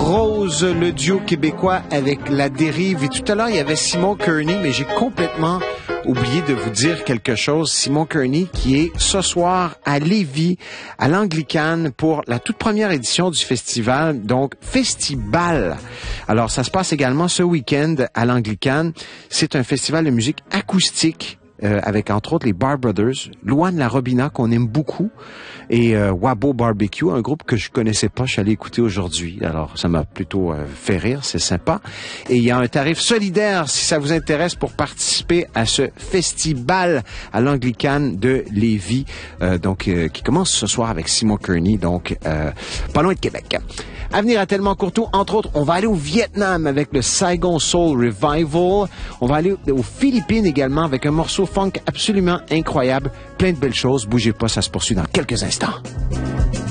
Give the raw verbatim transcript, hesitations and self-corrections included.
Rose, le duo québécois avec La Dérive. Et tout à l'heure, il y avait Simon Kearney, mais j'ai complètement oublié de vous dire quelque chose. Simon Kearney qui est ce soir à Lévis, à l'Anglicane, pour la toute première édition du festival, donc Festibal. Alors, ça se passe également ce week-end à l'Anglicane. C'est un festival de musique acoustique. Euh, avec entre autres les Bar Brothers, Louane La Robina qu'on aime beaucoup et euh, Wabo Barbecue, un groupe que je connaissais pas, je suis allé écouter aujourd'hui. Alors ça m'a plutôt euh, fait rire, c'est sympa. Et il y a un tarif solidaire si ça vous intéresse pour participer à ce festival à l'Anglicane de Lévis, euh, donc euh, qui commence ce soir avec Simon Kearney, donc euh, pas loin de Québec. À venir à Tellement Courteau, entre autres, on va aller au Vietnam avec le Saigon Soul Revival. On va aller aux Philippines également avec un morceau funk absolument incroyable. Plein de belles choses. Bougez pas, ça se poursuit dans quelques instants.